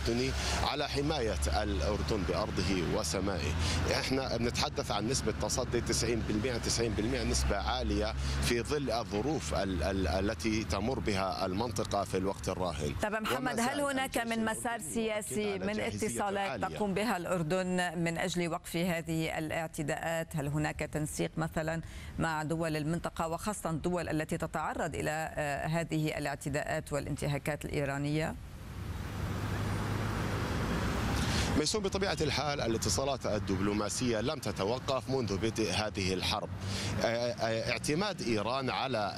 الأردني على حماية الأردن بأرضه وسمائه. احنا بنتحدث عن نسبة تصدي 90%، نسبة عالية في ظل الظروف التي تمر بها المنطقة في الوقت الراهن. طب محمد، هل هناك من مسار سياسي من اتصالات تقوم بها الأردن من أجل وقف هذه الاعتداءات؟ هل هناك تنسيق مثلا مع دول المنطقة وخاصة الدول التي تتعرض إلى هذه الاعتداءات والانتهاكات الإيرانية؟ ميسون، بطبيعة الحال الاتصالات الدبلوماسية لم تتوقف منذ بدء هذه الحرب. اعتماد إيران على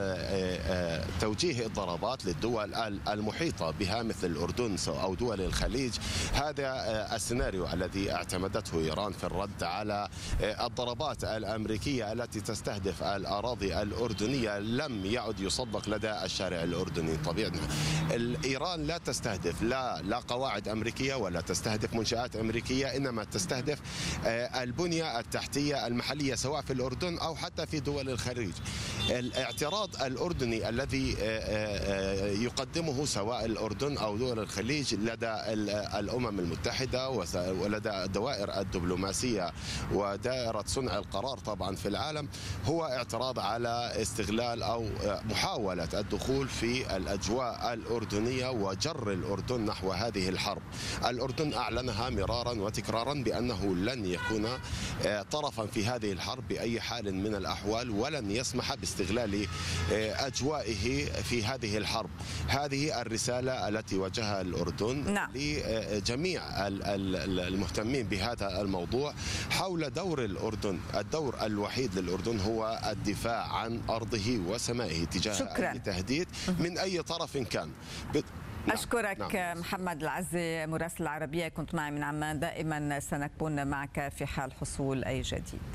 توجيه الضربات للدول المحيطة بها مثل الأردن أو دول الخليج، هذا السيناريو الذي اعتمدته إيران في الرد على الضربات الأمريكية التي تستهدف الأراضي الأردنية لم يعد يصدق لدى الشارع الأردني. طبيعي إيران لا تستهدف لا قواعد أمريكية ولا تستهدف منشآت أمريكية، إنما تستهدف البنية التحتية المحلية سواء في الأردن أو حتى في دول الخليج. الاعتراض الأردني الذي يقدمه سواء الأردن أو دول الخليج لدى الأمم المتحدة ولدى الدوائر الدبلوماسية ودائرة صنع القرار طبعا في العالم هو اعتراض على استغلال أو محاولة الدخول في الأجواء الأردنية وجر الأردن نحو هذه الحرب. الأردن أعلنها مرارا وتكرارا بأنه لن يكون طرفا في هذه الحرب بأي حال من الأحوال، ولن يسمح باستغلال أجوائه في هذه الحرب. هذه الرسالة التي وجهها الأردن لجميع المهتمين بهذا الموضوع حول دور الأردن. الدور الوحيد للأردن هو الدفاع عن أرضه وسمائه تجاه أي تهديد من أي طرف كان. أشكرك محمد العزي مراسل العربية، كنت معي من عمان. دائما سنكون معك في حال حصول أي جديد.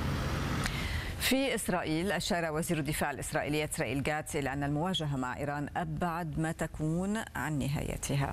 في إسرائيل أشار وزير الدفاع الإسرائيلي إسرائيل كاتس إلى أن المواجهة مع إيران أبعد ما تكون عن نهايتها.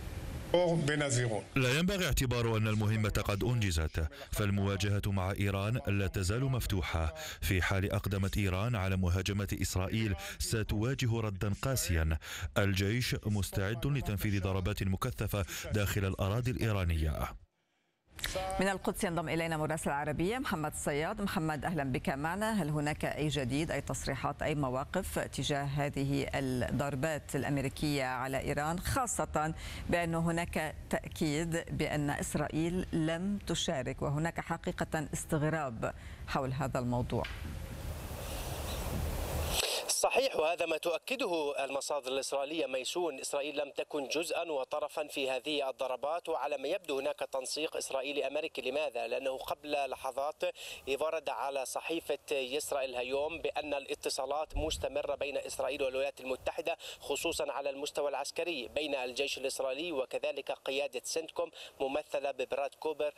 لا ينبغي اعتبار أن المهمة قد أنجزت، فالمواجهة مع إيران لا تزال مفتوحة. في حال أقدمت إيران على مهاجمة إسرائيل ستواجه ردا قاسيا. الجيش مستعد لتنفيذ ضربات مكثفة داخل الأراضي الإيرانية. من القدس ينضم إلينا مراسل العربية محمد الصياد. محمد، أهلا بك معنا. هل هناك أي جديد، أي تصريحات، أي مواقف تجاه هذه الضربات الأمريكية على إيران، خاصة بأن هناك تأكيد بأن إسرائيل لم تشارك وهناك حقيقة استغراب حول هذا الموضوع؟ صحيح، وهذا ما تؤكده المصادر الإسرائيلية ميسون. إسرائيل لم تكن جزءا وطرفا في هذه الضربات، وعلى ما يبدو هناك تنسيق إسرائيلي أمريكي. لماذا؟ لأنه قبل لحظات ورد على صحيفة إسرائيل هيوم بأن الاتصالات مستمرة بين إسرائيل والولايات المتحدة، خصوصا على المستوى العسكري بين الجيش الإسرائيلي وكذلك قيادة سنتكوم ممثلة ببراد كوبر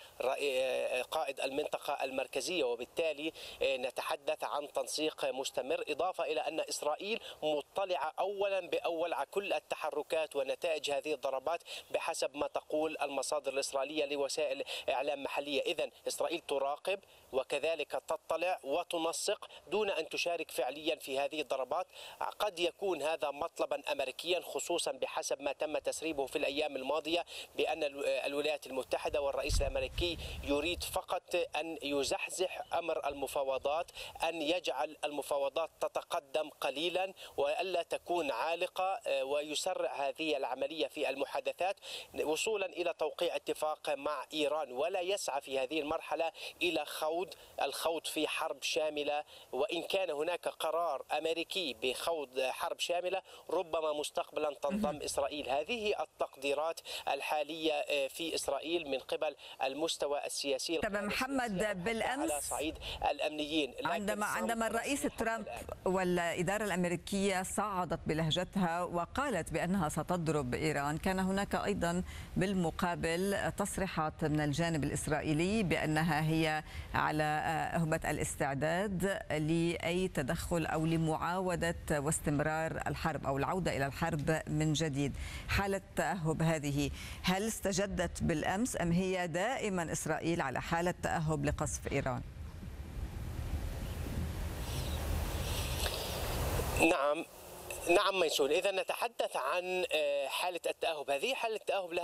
قائد المنطقة المركزية. وبالتالي نتحدث عن تنسيق مستمر، إضافة إلى أن إسرائيل مطلعة أولا بأول على كل التحركات ونتائج هذه الضربات بحسب ما تقول المصادر الإسرائيلية لوسائل إعلام محلية. إذن إسرائيل تراقب وكذلك تطلع وتنسق دون أن تشارك فعليا في هذه الضربات. قد يكون هذا مطلبا أمريكيا، خصوصا بحسب ما تم تسريبه في الأيام الماضية بأن الولايات المتحدة والرئيس الأمريكي يريد فقط أن يزحزح أمر المفاوضات، أن يجعل المفاوضات تتقدم قليلا وألا تكون عالقة، ويسرع هذه العملية في المحادثات وصولا إلى توقيع اتفاق مع إيران، ولا يسعى في هذه المرحلة إلى الخوض في حرب شاملة. وإن كان هناك قرار أمريكي بخوض حرب شاملة ربما مستقبلا تنضم إسرائيل. هذه التقديرات الحالية في إسرائيل من قبل المستوى السياسي. طب محمد، بالأمس على صعيد الأمنيين عندما الرئيس ترامب والإدارة الأمريكية صعدت بلهجتها وقالت بأنها ستضرب إيران، كان هناك أيضا بالمقابل تصريحات من الجانب الإسرائيلي بأنها هي على هبة الاستعداد لأي تدخل أو لمعاودة واستمرار الحرب أو العودة إلى الحرب من جديد. حالة تأهب هذه هل استجدت بالأمس أم هي دائما إسرائيل على حالة تأهب لقصف إيران؟ نعم ميسون، إذا نتحدث عن حالة التأهب. هذه حالة التأهب لها